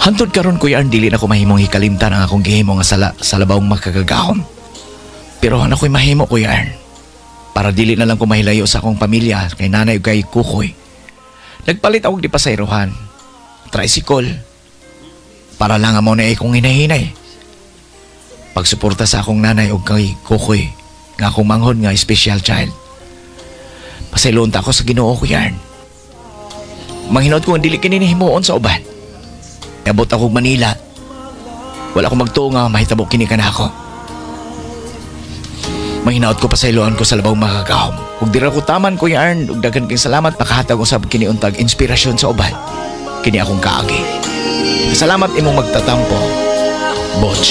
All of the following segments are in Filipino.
Hantod karon Kuya Arn, dili na ko mahimong hikalimtan ang akong gihimo nga sa labawng makagagahom. Pero ano ko'y mahimo Kuya Arn? Para dili na lang ko mahilayo sa akong pamilya kay nanay o kay kukoy. Nagpalit ako di pasayrohan, tricycle, para lang mo na akong hinahinay. Pagsuporta sa akong nanay o kay kukoy, nga akong manghod nga special child. Pasayloon ta ako sa Ginoo Kuya Arn. Manghinaot ko ang dili kini himuon sa uban. Abot ako Manila. Wala akong magtuo nga mahitabo kini kanako. Manghinaot ko pasayloan ko sa labawng makagahom. Ug dira ko taman Kuya Arn, ug daghan kang salamat nakahatag usab kini untag inspirasyon sa uban. Kini akong kaagi. Salamat imong magtatampo, Butch.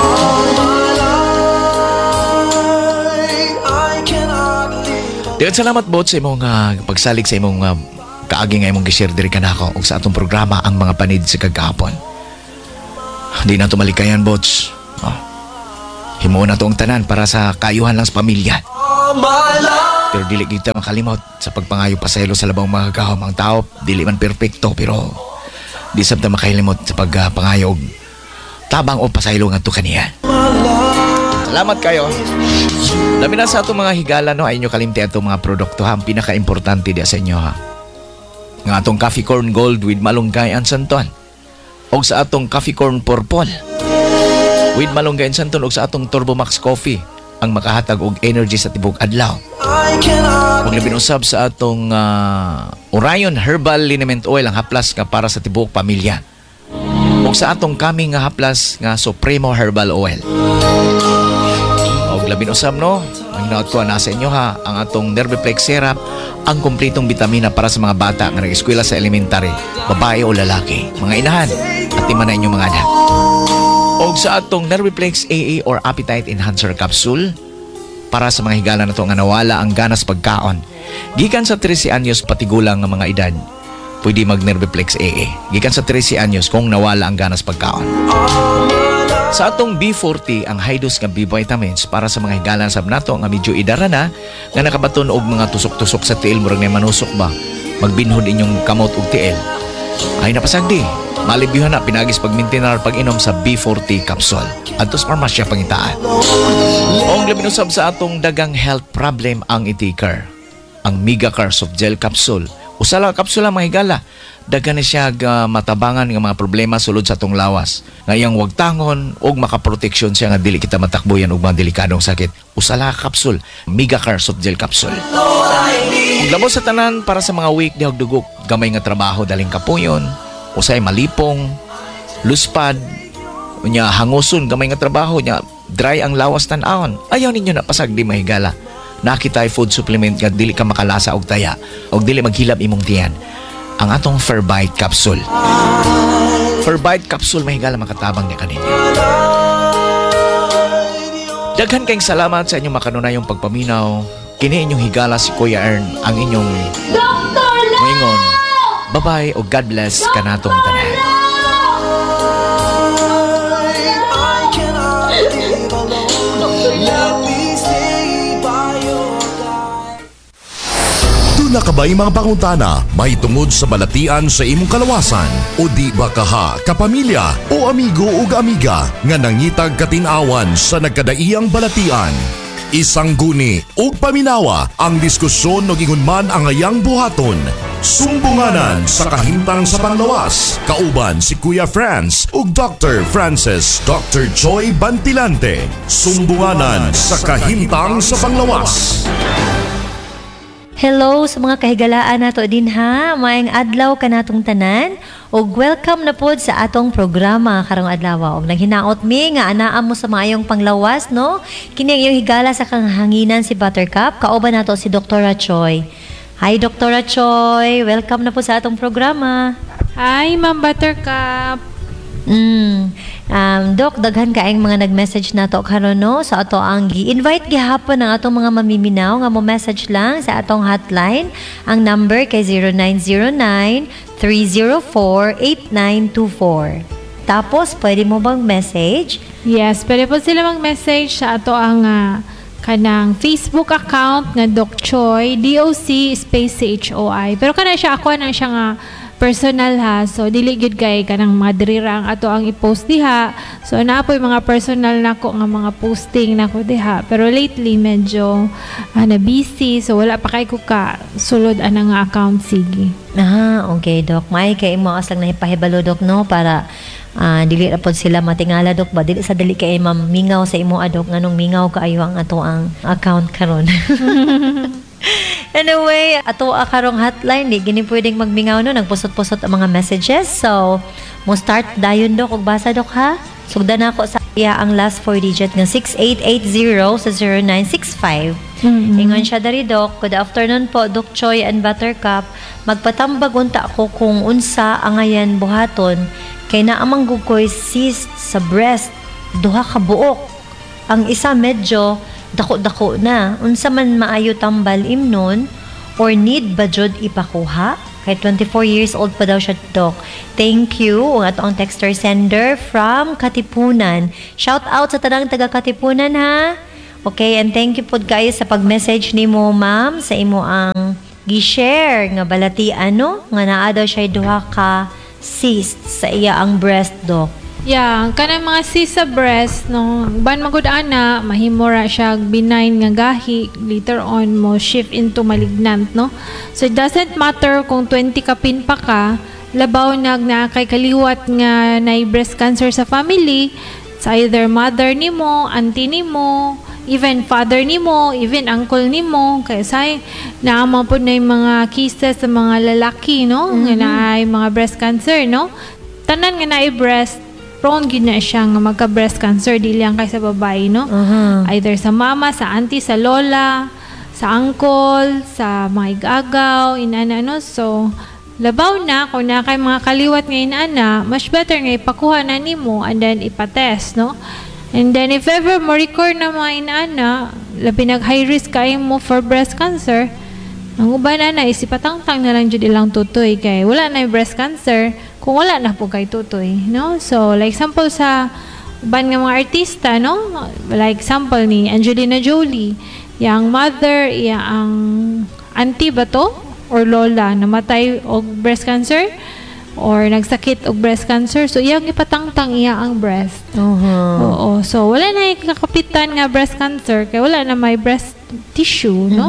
Daghang salamat Butch sa imong pagsalig sa imong kaagi nga imong gi-share diri kanako ug sa atong programa ang mga panid sa kagahapon. Di na tumalikayan Butch. Himo na to ang tanan para sa kaayuhan lang sa pamilya. Pero dili kita makalimot sa pagpangayo pasaylo sa labang mga kagahom. Ang tao dili man perpekto pero di sabta makalimot sa pagpangayo tabang o pasaylo nga to kaniya. Salamat kayo. Labi na sa atong mga higala no ay inyo kalimti atong mga produkto ha. Ang pinaka-importante di sa inyo ha. Nga atong coffee corn gold with malunggay and santon. O sa atong coffee corn purple with malunggay and santon. O sa atong Turbo Max coffee ang makahatag og energy sa tibok adlaw. Kung labing usab sa atong Orion Herbal Liniment Oil ang haplas nga para sa tibok pamilya. O sa atong kami nga haplas nga Supremo Herbal Oil. Og labing usab no, ang hinaot ko nasa inyo ha, ang atong Nerviplex Syrup, ang kumpletong bitamina para sa mga bata nga nag-eskwela sa elementary, babae o lalaki, mga inahan, at timan na inyong mga anak. Og sa atong Nerviplex AA or Appetite Enhancer Capsule, para sa mga higala na to nga nawala ang ganas pagkaon. Gikan sa 13 anyos patigulang nga mga edad, pwede mag Nerviplex AA. Gikan sa 13 anyos kung nawala ang ganas pagkaon. Sa atong B40 ang high dose nga B vitamins para sa mga higala sab nato nga medyo idara na nga nakabaton og mga tusok-tusok sa tiil murag na manusok ba magbinhod inyong kamot og tiil. Ay napasagdi. Malibiyuhan na pinagis pagmintinar pag-inom sa B40 capsule. Adto sa parmasya pangitaan. Ang labing usab sa atong dagang health problem ang itikar. Ang Mega-Car Soft Gel Capsule. Usala kapsula mga higala. Dagan na siya matabangan ng mga problema sulod sa atong lawas. Ngayang wag tangon og makaproteksyon siya nga dili kita matakboyan og mga delikadong sakit. Usala kapsul, Mega-Car Soft Gel Capsule. Labo sa tanan para sa mga weak di dugok, gamay nga trabaho daling kapuyon, usay malipong, luspad, unya hanguson gamay nga trabaho nya dry ang lawas tan-aon. Ayaw ninyo na pasag di mahigala. Nakita food supplement nga dili ka makalasa og taya og dili maghilab imong tiyan. Ang atong Ferbite Capsule. Ferbite Capsule mahigala makatabang niya kaninyo. Daghan kayong salamat sa inyong makanunayong pagpaminaw. Kini inyong higala si Kuya Ern ang inyong moingon. Bye-bye o God bless kanatong tanan. Nakabay mga pangutana, may tungod sa balatian sa imong kalawasan o di ba kaha, kapamilya o amigo o amiga nga nangitag katinawan sa nagkadaiyang balatian. Isang guni o paminawa ang diskusyon o gingunman ang ayang buhaton. Sumbunganan sa kahimtang sa panglawas. Kauban si Kuya Franz ug Dr. Francis Dr. Joy Bantilante. Sumbunganan sa kahimtang sa panglawas. Hello sa mga kahigalaan nato din ha. Maayong adlaw kanatong tanan ug welcome na pod sa atong programa karong adlaw. Og naghinaot mi nga anaa mo sa maayong panglawas no. Kini ang iyong higala sa kanghanginan si Buttercup. Kauban nato si Dr. Choy. Hi Dr. Choy, welcome na po sa atong programa. Hi Ma'am Buttercup. Dok, daghan kaayong mga nag-message na to karon no. So ato ang gi-invite gihapon ng atong mga mamiminaw nga mo message lang sa atong hotline. Ang number kay 0909-304-8924. Tapos, pwede mo bang message? Yes, pwede po sila mag-message sa ato ang kanang Facebook account nga Doc Choy, DOC space CHOI. Pero kana siya ako na siya nga personal ha. So dili gyud kay kanang mga dirira ang ato ang i-post diha. So naapoy mga personal nako nga mga posting nako diha. Pero lately medyo na busy, so wala pa kay ko ka sulod ana nga account sige. Okay, Dok. May kay mo aslang nahipahibalo, Dok, no? Para dili ra pod sila matingala, Dok, ba? Dili sa dali kay mamingaw sa imo, Dok, nganong mingaw kaayo ang ato ang account karon. Anyway, ato karong hotline, di gini pwedeng magmingaw no, nagpusot-pusot ang mga messages. So, mo start dayon, Dok, ug basa, Dok, ha? Sugdan ako sa iya ang last 4 digit ng 6880 sa 0965. Ingon siya dari, Dok. Good afternoon po, Doc Choi and Buttercup. Magpatambag unta ako kung unsa ang ayan buhaton kay naamang gukoy cyst sa breast, duha ka buok. Ang isa medyo dako-dako na. Unsa man maayo tambal imnon or need ba jud ipakuha? Kay 24 years old pa daw siya, Doc. Thank you. Ang ato ang texter sender from Katipunan. Shout out sa tanang taga Katipunan, ha? Okay, and thank you po guys sa pag-message ni mo, ma'am, sa imo ang gi-share nga balatian, no? Nga naa daw siya duha ka cyst sa iya ang breast, Doc. Yeah, kanang mga cyst sa breast, no, ban magud ana, mahimora siya benign nga gahi, later on mo shift into malignant, no. So it doesn't matter kung 20 ka pin pa ka, labaw na kay kaliwat nga na breast cancer sa family, sa either mother nimo, auntie nimo, even father nimo, even uncle nimo, kaya say naama po na yung mga cases sa mga lalaki, no, nga naay mga breast cancer, no. Tanan nga naay breast prone gyud na siya nga magka-breast cancer dili lang kay sa babae, no? Either sa mama, sa auntie, sa lola, sa uncle, sa mga igagaw, inana, no? So, labaw na kung na kay mga kaliwat nga inana, much better nga ipakuha na nimo and then ipatest, no? And then if ever mo record na mga inana, labi nag high risk kayo mo for breast cancer, ang uban na isipatangtang na lang jud ilang tutoy kay wala na yung breast cancer kung wala na po kay tutoy, no? So, like example sa uban nga mga artista, no? Like example ni Angelina Jolie, yang mother, yang auntie ba to? Or lola, namatay og breast cancer or nagsakit og breast cancer. So, iyang ipatangtang iya ang breast. Oo. So, wala na yung kakapitan nga breast cancer kaya wala na may breast tissue, no?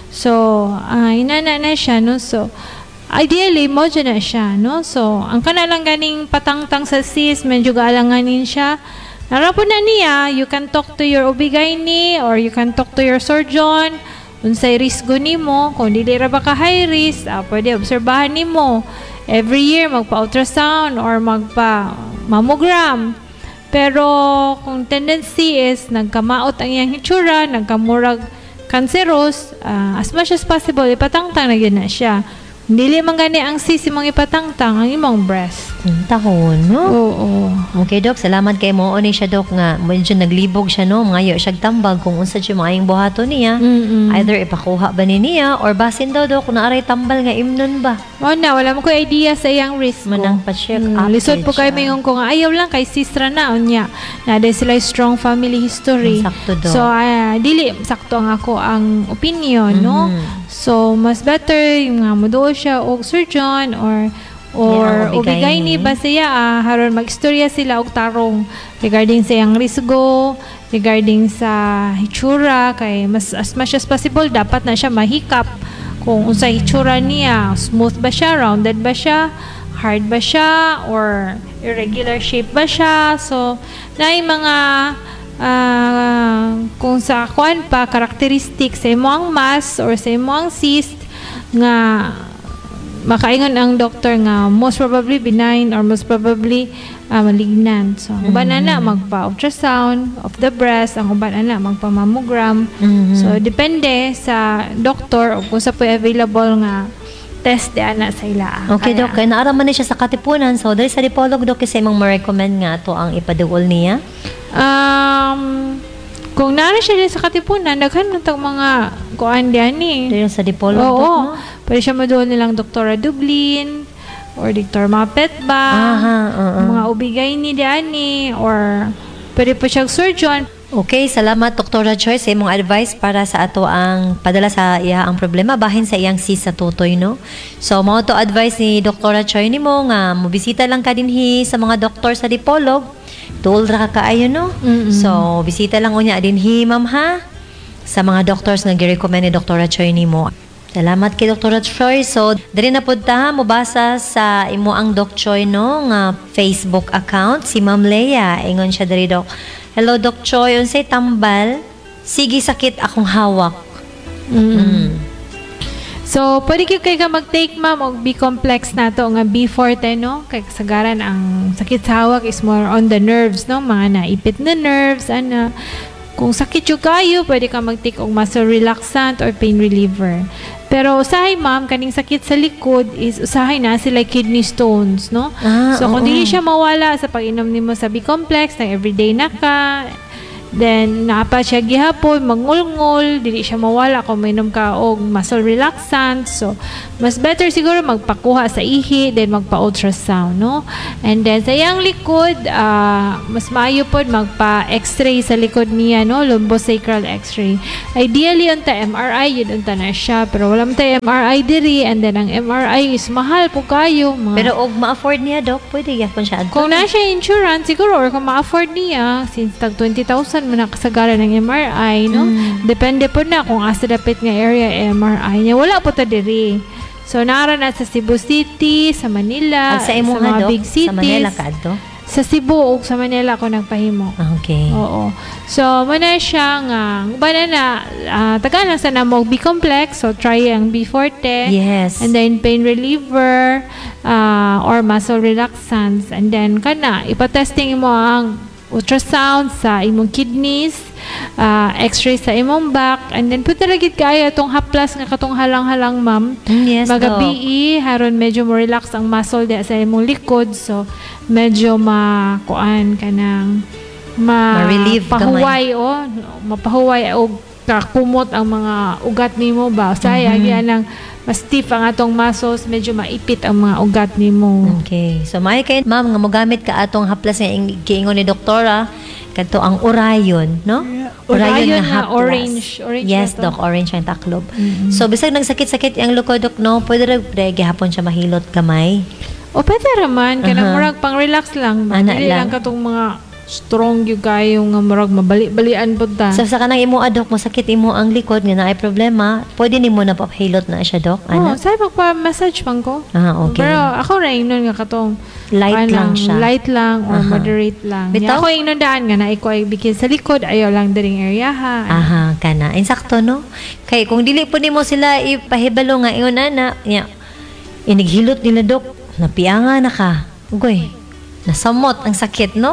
So, inana na siya, no? So, ideally, mo dyan na siya, no? So, ang kanalang ganing patangtang sa cyst, medyo galanganin siya. Narapon na niya, you can talk to your OB-GYN or you can talk to your surgeon. Unsay risgo nimo, kung dili ra ba ka high risk, pwede obserbahan nimo. Every year, magpa-ultrasound or magpa-mammogram. Pero, kung tendency is, nagkamaot ang iyang hitsura, nagkamurag cancerous, as much as possible, ipatangtang na yun na siya. Dili man gani ang cyst imong ipatangtang ang imong breast. Tahon, no? Oo. Okay, Dok. Salamat kay mo ni siya, Dok, nga medyo naglibog siya, no? Ngayo siya tambag kung unsa siya maayong buhaton niya. Either ipakuha ba ni niya or basin daw, Dok, kung naaray tambal nga imnon ba. Wala mo ko idea sa iyang risk ko. Manang pa-check up. Lisod po kayo mingon ko nga ayaw lang kay sistra na unya. Naday sila strong family history. Sakto, Dok. So dili sakto ang ako ang opinion, no? So mas better yung nga moduo siya og surgeon or OB-GYN ba siya haron mag-istorya sila og tarong regarding sa iyang risgo, regarding sa hitsura kay as much as possible dapat na siya mahikap kung unsa hitsura niya, smooth ba siya, rounded ba siya, hard ba siya, or irregular shape ba siya. So naay mga kung sa kuan pa characteristic sa imong mass or sa imong cyst nga makaingon ang doktor nga most probably benign or most probably malignant. So, ang uban na magpa-ultrasound of the breast, ang uban na magpa-mammogram. So, depende sa doktor o kung sa po available nga test di ana sa ila. Okay, Dok. Kaya naaraman na siya sa Katipunan. So, dali sa Dipolog, Dok, kasi imong ma-recommend nga to ang ipaduol niya? Kung nara siya sa Katipunan, daghan man tong mga kuan diyan ni. Dali sa Dipolog, Dok, no? Pwede siya maduol nilang Dr. Dublin or Dr. Mapet ba, mga OB-GYN diyan ni, or pwede pa siyang surgeon. Okay, salamat Dr. Joy sa imong advice para sa ato ang padala sa iya ang problema bahin sa iyang sis sa tutoy, no? So, mao to advice ni Dr. Joy nimo nga mobisita lang ka dinhi sa mga doktor sa Dipolog. Tuol ra ka kaayo, no? So, bisita lang unya dinhi, ma'am, ha? Sa mga doctors nga gi-recommend ni Dr. Joy nimo. Salamat kay Dr. Choi. So, dali na pud ta mobasa sa imo ang Doc Choi, no, nga Facebook account si Ma'am Leia. Ingon siya diri, Doc. Hello, Doc Choi. Unsay tambal? Sige, sakit akong hawak. So, pwede kayo ka mag-take, ma'am, og B-complex na to, nga B40, no? Kay kasagaran, ang sakit sa hawak is more on the nerves, no? Mga naipit na nerves, ana. Kung sakit yung kayo, pwede ka mag-take og muscle relaxant or pain reliever. Pero usahay, ma'am, kaning sakit sa likod is usahay na sila kidney stones, no? So, kung dili siya mawala sa pag-inom nimo sa B-complex, na everyday na ka, then, napa siya gihapon, mangulngol, dili siya mawala kung mainom ka og muscle relaxant. So, mas better siguro magpakuha sa ihi, then magpa-ultrasound, no? And then, sa iyang likod, mas maayo po magpa-x-ray sa likod niya, no? Lumbosacral x-ray. Ideally, unta MRI, yun unta na siya. Pero wala ta MRI diri, and then, ang MRI is mahal po kayo. Pero og ma-afford niya, Doc, pwede yapon siya adto. Kung na siya insurance, siguro, or kung ma-afford niya, since tag 20,000 mo nakasagaran ng MRI, no? Depende po na kung asa dapit nga area MRI niya. Wala po ta diri. So, nara na sa Cebu City, sa Manila, Sa imo sa nga, mga Doc, big cities. sa Manila ka adto? Sa Cebu o sa Manila ako nagpahimo. Okay. Oo. So, muna siya nga, banana, taga lang sa namog B-complex, so try ang B40. Yes. And then, pain reliever, or muscle relaxants. And then, ipatesting mo ang ultrasound sa imong kidneys, x-ray sa imong back, and then pwede lagit kaya itong haplas nga katong halang-halang, ma'am. Yes, Magabi, haron medyo mo relax ang muscle sa imong likod, so medyo makuan ka ng Ma-relieve pahuway mapahuway o kakumot ang mga ugat nimo ba. Saya yan mas stiff ang atong muscles, medyo maipit ang mga ugat nimo. Okay. So, may kayo, ma'am, nga mogamit ka atong haplas nga giingon ni doktora, kadto ang Orion, no? Orion nga na orange. Orange yes, na to. Doc, orange ang taklob. So, bisag nagsakit-sakit ang lukod, Doc, no? Pwede rin gihapon siya mahilot kamay. O pwede raman, kanang murag pang-relax lang. Ana Dili lang lang. katong mga strong yung kayo nga murag mabali-balian po ta. So, sa kanang imo, Doc, masakit imo ang likod, nga naay problema, pwede nimo na papahilot na siya, Doc? Oo, sa'yo magpa-message pang ko. Okay. Pero ako rin nun nga katong Light lang siya. Light lang or moderate lang. Bitaw? Ako yung daan nga na ikaw ay bikil sa likod, ayaw lang diring area ha. Kana. Insakto, no? Kay kung dili po nimo sila ipahibalo nga ingon na, inighilot nila, Doc, napianga na ka. Ugoy, nasamot ang sakit, no?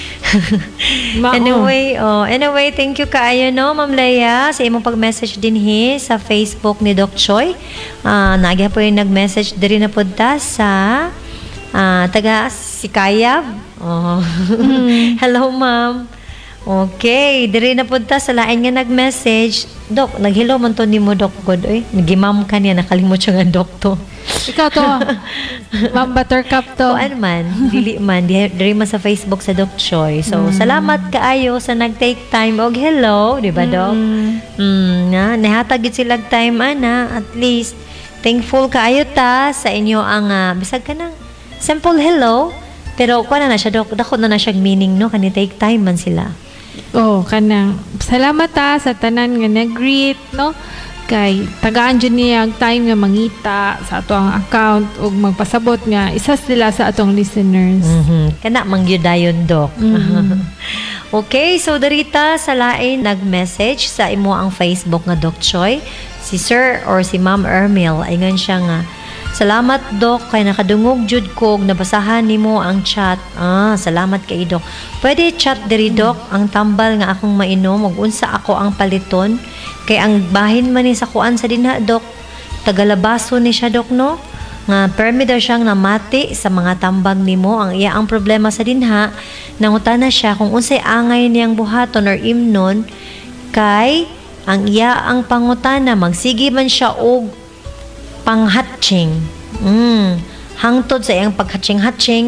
Anyway, thank you kaayo, no, Ma'am Leia, sa imong pag-message din sa Facebook ni Doc Choi. Nagya po yung nag-message diri na punta sa taga Sikayab. Hello, ma'am. Okay, diri na punta sa lain nga nag-message. Doc, naghilo man to nimo, Doc God. Oy, nagimam ka niya, nakalimot siya nga, Doc to. Ikaw to. Ma'am Buttercup to. Kuan man, dili man, diri man sa Facebook sa Doc Choi. So, salamat kaayo sa nag-take time og hello, di ba, Doc? Nahatag gid sila time ana, at least thankful kaayo ta sa inyo ang bisag ka nang simple hello, pero kuan na siya, Doc, dako na siya meaning, no, kani take time man sila. Kanang salamat sa tanan nga nag-greet, no? Kay tagaan dyan niya ang time nga mangita sa atong account o magpasabot nga isa sila sa atong listeners. Kana mangyudayon, Doc. Okay, so darita sa lain nag-message sa imo ang Facebook nga Doc Choi, si Sir or si Ma'am Ermil, ayun siya nga, salamat, Doc, kay nakadungog jud ko nabasahan nimo ang chat. Salamat kay Doc. Pwede chat diri, Doc, ang tambal nga akong mainom ug unsa ako ang paliton kay ang bahin man ni sa kuan sa dinha, Doc. Tagalabaso ni siya, Doc, no? Nga permida siyang namati sa mga tambag nimo. Ang iya ang problema sa dinha, nangutana siya kung unsay angay niyang buhaton or imnon kay ang iya ang pangutana magsigi man siya og panghatching. Hangtod sa iyang paghatching-hatching,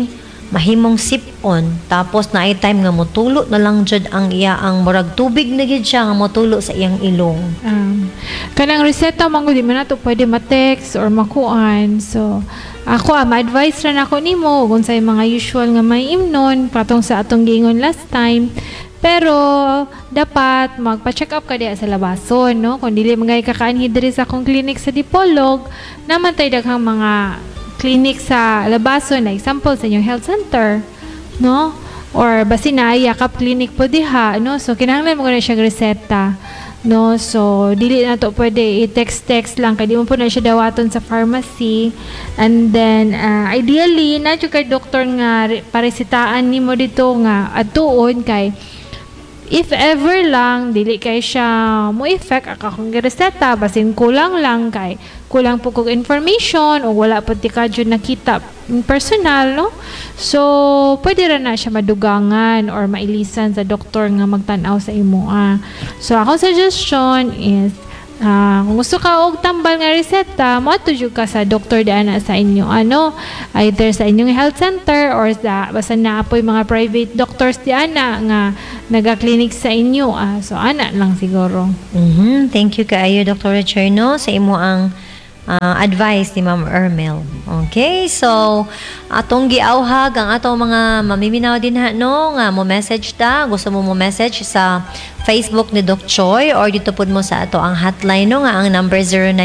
mahimong sip-on, tapos na time nga motulo na lang jud ang iya ang murag tubig na gid siya nga motulo sa iyang ilong. Kanang reseta man di man nato pwede ma-text or makuan. So ako ma-advise ra nako nimo kung sa mga usual nga may imnon patong sa atong giingon last time. Pero dapat magpa-check up ka diha sa labason, no? Kung dili magay kakaanhi diri sa akong clinic sa Dipolog, naman tay daghang mga clinic sa labason, na example sa inyong health center, no? Or basin na yakap clinic po diha, no? So kinahanglan mo na siya reseta, no? So dili na to pwede i-text lang kay di mo po na siya dawaton sa pharmacy. And then ideally na jud kay doktor nga paresitaan nimo dito nga atuon kay if ever lang dili kay siya mo effect akong reseta basin kulang lang kay kulang po kog information o wala po ti kadyo nakita in personal, no? So pwede ra na siya madugangan or mailisan sa doktor nga magtan-aw sa imo. So akong suggestion is kung gusto ka og tambal nga reseta, moadto jud ka sa doktor di ana sa inyo either sa inyong health center or sa basta naapoy mga private doctors di ana nga naga-clinic sa inyo. So ana lang siguro. Thank you kaayo Dr. Recherno sa imo ang advice ni Ma'am Ermel. Okay, so atong giawhag ang atong mga mamiminaw din no nga mo message ta, gusto mo message sa Facebook ni Doc Choi or dito pud mo sa ato ang hotline no nga ang number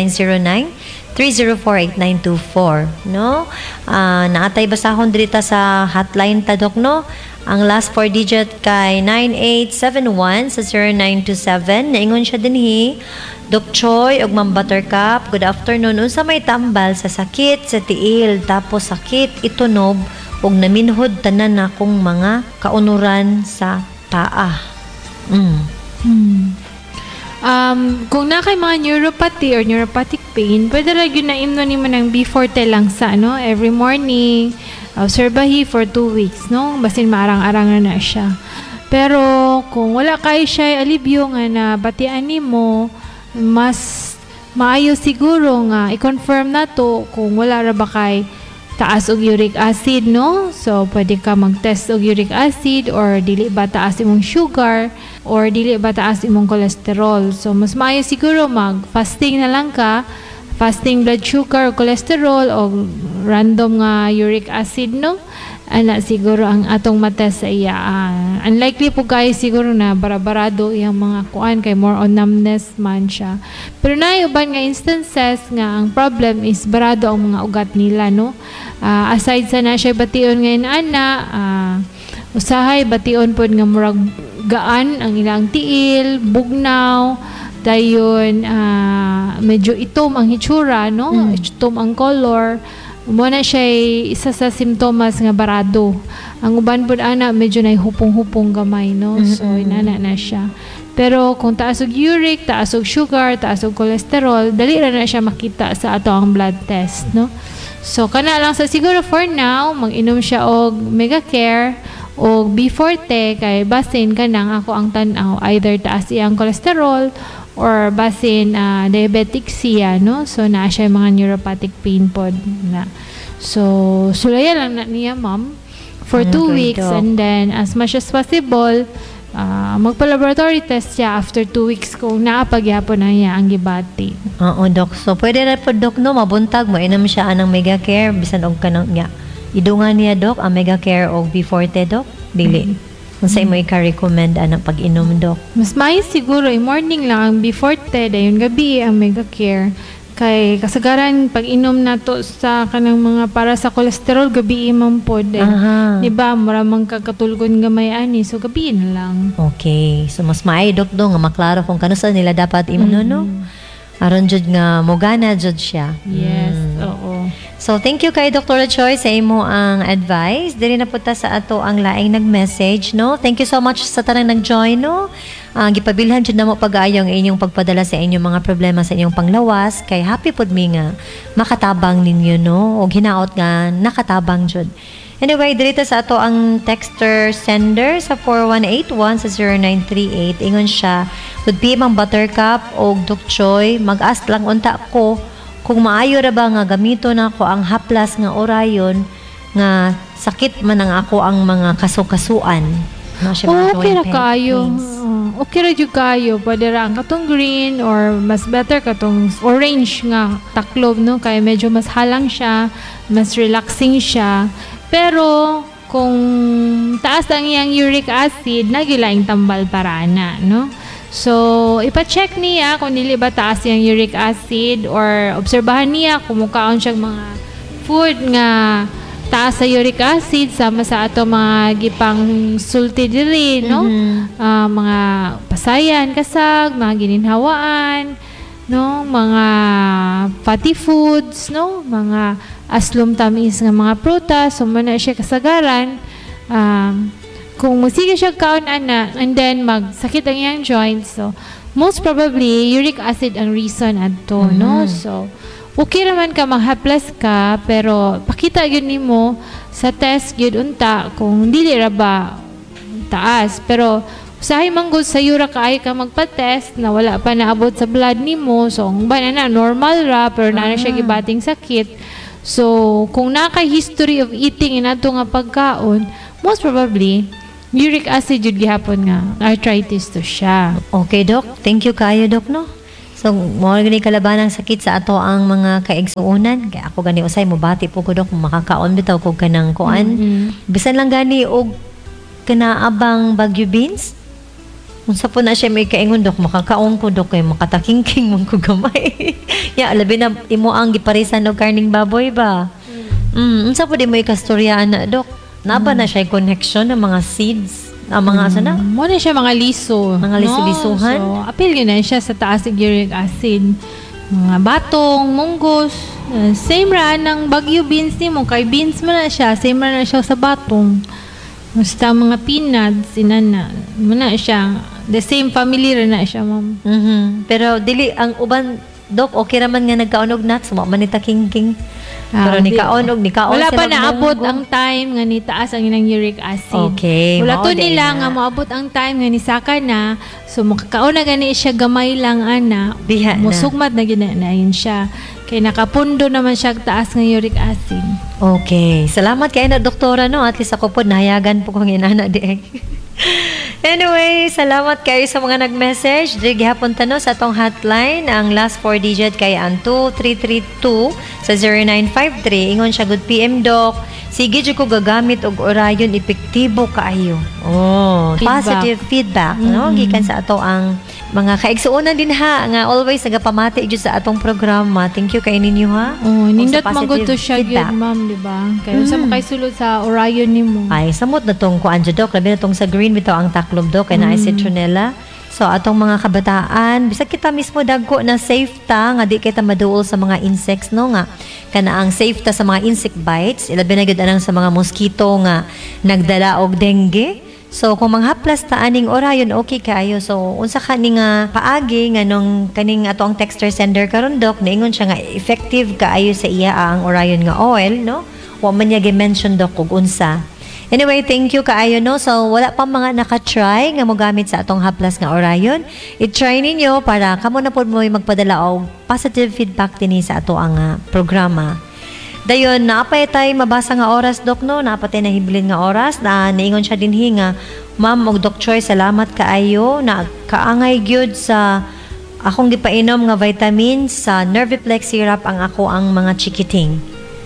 0909-304-8924 no. Naatay basahon diri ta sa hotline ta Doc no. Ang last 4 digit kay 9871 sa 0927. Naingon siya dinhi, Doc Choi og Ma'am Buttercup, good afternoon. Unsa may tambal sa sakit sa tiil, tapos sakit itunob og naminhod tanan akong mga kaunuran sa paa. Kung na kay mga neuropathy or neuropathic pain, pwede ra gyud na imnon nimo ng B40 lang sa every morning. Obserbahi for 2 weeks, no? Basin maarang-arang na siya. Pero kung wala kay siya alibyo nga na batian nimo, mas maayo siguro nga i-confirm na to kung wala ra ba kay taas og uric acid, no? So pwede ka mag-test og uric acid or dili ba taas imong sugar or dili ba taas imong cholesterol. So mas maayo siguro mag-fasting na lang ka, fasting blood sugar, cholesterol o random nga uric acid, no? Ana siguro ang atong matest sa iya. Unlikely po guys siguro na barabarado iyang mga kuan kay more on numbness man siya. Pero uban nga instances nga ang problem is barado ang mga ugat nila, no? Aside sa na siya bation ngayon ana, usahay bation pod nga murag gaan ang ilang tiil, bugnaw, dayon medyo itom ang hitsura, no? Itom ang color. Muna siya isa sa simptomas nga barado. Ang uban pod ana medyo nay hupong-hupong gamay, no? So inana na siya. Pero kung taas og uric, taas og sugar, taas og cholesterol, dali ra na siya makita sa ato ang blood test, no? So kana lang sa siguro for now, mag-inom siya og Megacare o B40 kay basin kanang ako ang tan-aw either taas iyang cholesterol or basin diabetic siya, no? So naa siya mga neuropathic pain pod na. So sulayan lang na niya ma'am for 2 weeks and then as much as possible magpa-laboratory test siya after 2 weeks kung naapagyapon na niya ang gibati. Oo, Doc. So pwede na po Doc no mabuntag mo inom siya anang Megacare bisan og kanang niya. Idungan niya Doc ang Megacare og B40 Doc. Dili. Kung sa imo i-recommend ang pag-inom, Doc? Mas mais siguro, morning lang ang B40, dayon gabi ang Megacare. Kay kasagaran, pag-inom na to sa kanang mga para sa cholesterol, gabi imam po. Diba, maramang kakatulgon gamay ani, so gabi na lang. Okay. So, mas maay, Doc, nga maklaro kung kano sa nila dapat imno, no? Aron jud nga mogana jud siya. Yes, oo. So thank you kay Dr. Choi sa imo ang advice. Diri na punta sa ato ang laing nag-message, no? Thank you so much sa tanang nag-join, no? Gipabilhan jud namo pag-aayong inyong pagpadala sa inyong mga problema sa inyong panglawas kay happy pod mi nga makatabang ninyo, no? Og hinaot nga nakatabang jud. Anyway, dito sa ato ang texter sender sa 4181 sa 0938. Ingon siya, would be Ma'am Buttercup o Doc Choi, mag-ask lang unta ko kung maayo ra ba nga gamito na ko ang haplas nga orayon nga sakit man ang ako ang mga kasukasuan. No, siya mga Okay joint ra kayo. pains. Okay ra jud kayo. Pwede ra ang katong green or mas better katong orange nga taklob, no? Kaya medyo mas halang siya, mas relaxing siya. Pero kung taas ang iyang uric acid, nagilaing tambal para na, no? So, ipa-check niya kung dili ba taas yung uric acid or obserbahan niya kung mukaon siyang mga food nga taas sa uric acid sama sa ato mga gipang sulti diri, no? Mga pasayan, kasag, mga gininhawaan, no? Mga fatty foods, no? Mga aslom tamis nga mga prutas, so man na siya kasagaran. Kung musige siya kaon ana and then magsakit ang iyang joints, so most probably uric acid ang reason adto, no? So okay naman ka maghaplas ka, pero pakita gyud nimo sa test gyud unta kung dili ra ba taas. Pero usahay man gud sa yura kaay ka magpa-test na wala pa naabot sa blood nimo, so ang ba na normal ra pero na siya gibating sakit. So kung naka-history of eating inato nga pagkaon, most probably uric acid yun gihapon nga arthritis to siya. Okay, Dok. Thank you kayo, Dok, no? So, mo gani kalaban ng sakit sa ato ang mga kaigsuunan. Kaya ako gani usay mo bati po ko, Dok, makakaon bitaw ko kanang kuan. Bisan lang gani og kanaabang Bagyo beans. Unsa po na siya may kaingon, Dok, makakaon ko, Dok, kay makatakingking man ko gamay. Ya, labi na imo ang giparisan og karning baboy ba? Unsa po di mo ikastoryaan na, Dok? Naba na siya connection ng mga seeds, ang mga asa na? Mo na siya mga liso. Mga liso-lisuhan? No? So, appeal yun na siya sa taas ng uric acid. Mga batong, munggos. Same ra ng Bagyo beans ni mo. Kay beans mo na siya. Same ra na siya sa batong. Basta mga peanuts, inana. Mo na siya. The same family ra na siya, ma'am. Pero dili, ang uban, Dok, okay raman nga nagkaonog nuts, mo man ni king. Pero ni kaonog wala pa sila naabot munggo. ang time nga ni taas ang inang uric acid. Okay, Wala to mao din nila na. nga moabot ang time nga ni saka na. So makakaon na gani siya gamay lang ana. Biha na. Musugmat na ginanayin siya. Kay nakapundo naman siya taas ng uric acid. Okay. Salamat kay na doktora, no? At least ako po nahayagan po kong inana di. Anyway, salamat kayo sa mga nag-message. Diri gihapon tanong sa atong hotline. Ang last 4 digit kay ang 2332 sa 0953. Ingon siya, good PM, Doc. Sige, dyan ko gagamit og orayon, epektibo kaayo. Oh, Feedback. positive feedback, no? Gikan sa ato ang mga kaigsuonan din ha, nga always nagapamati dyan sa atong programa. Thank you kay ninyo ha. Oh, Kung nindot sa magod to positive siya feedback. gyud, ma'am, di ba? Kaya sa makaisulod sa orayon nimo. Ay, samot na tong kuan dyan, Dok. Labi na tong sa green bitaw ang taklob, Dok. Kaya na citronella. So, atong mga kabataan, bisag kita mismo dagko na safe ta, nga di kita maduol sa mga insects, no nga. Kana ang safe ta sa mga insect bites, ilabi na gud anang sa mga mosquito nga nagdala og dengue. So, kung manghaplas ta aning orayon, okay kayo. So, unsa kaning paagi nga nung kaning ato ang texter sender karon, Dok, naingon siya nga effective kaayo sa iya ang orayon nga oil, no? Wa man niya gi-mention, Dok, kung unsa. Anyway, thank you kaayo, no? So, wala pa mga naka-try nga mo gamit sa atong haplas nga orayon. I-try ninyo para kamo na po mo magpadala og positive feedback din sa ato ang programa. Dayon, naapay tay mabasa nga oras, Dok, no? Naapay tay nahibilin nga oras na naingon siya dinhi nga, Ma'am og Doc Choy, salamat kaayo na kaangay gyud sa akong gipainom nga vitamins sa Nerviplex syrup ang ako ang mga chikiting.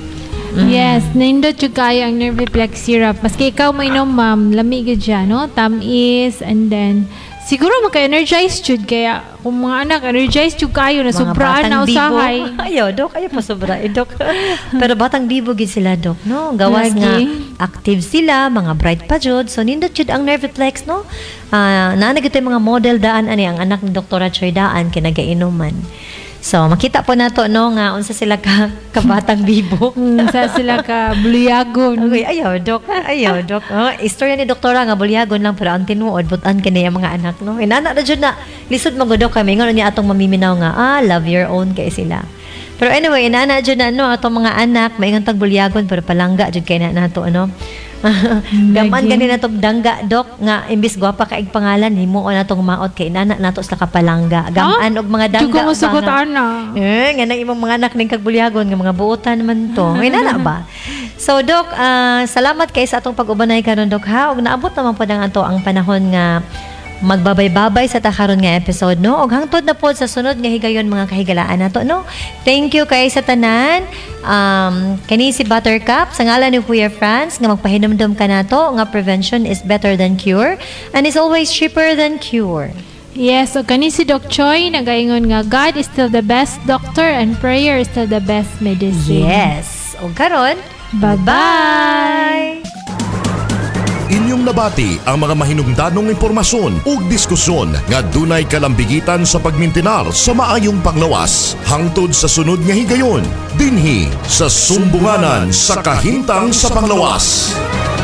Yes, naindot yung kaya ang Nerviplex syrup. Maski ikaw may inom, ma'am, lamig yun dyan, no? Tamis, and then, siguro maka-energize jud kaya kung mga anak, energize jud kayo na sobraan na usahay. Ayaw, Dok. Ayaw pa sobra, Dok. Pero batang bibo gid sila, Dok, no? Gawas Lagi. nga active sila, mga bright pa jud. So, nindot jud ang Nerviplex, no? Naanag ito yung mga model daan, ani, ang anak ni Dr. Choy daan, kinagainuman. So, makita po nato, no, nga unsa sila kabatang bibo. Sa sila ka buliyagon. Okay, ayaw, Dok. Ayaw, Dok. Istorya ni Doktora nga bulyagon lang pero ang tinuod butan kaniya mga anak, no. Inana na jud na lisod magudok kami ngon niya atong mamiminaw nga love your own kay sila. Pero anyway, inana jud na no atong mga anak maingon tag bulyagon pero palangga jud kay na nato ano. Gaman gani na tong dangga, Dok, nga imbis gwapa kaig pangalan himuon natong maot kay inana nato sa kapalangga. Gaman og mga dangga. Di ko masugot, ana. Nga nang imong mga anak ning kagbulyagon nga mga buotan naman to. Inana ba? So Dok, salamat kay sa atong pag-ubanay karon Dok ha. Og naabot naman po ang ato ang panahon nga magbabay-babay sa takaron nga episode no. Og hangtod na po sa sunod nga higayon mga kahigalaan nato no. Thank you kay sa tanan. Kani si Buttercup sa ngalan ni Kuya Franz nga magpahinumdum ka nato nga prevention is better than cure and is always cheaper than cure. Yes, so kani si Doc Choi nagaingon nga God is still the best doctor and prayer is still the best medicine. Yes. Og karon, Bye-bye. Inyong nabati ang mga mahinungdanong impormasyon ug diskusyon nga dunay kalambigitan sa pagmintinar sa maayong panglawas hangtod sa sunod nga higayon dinhi sa Sumbunganan sa Kahimtang sa Panglawas.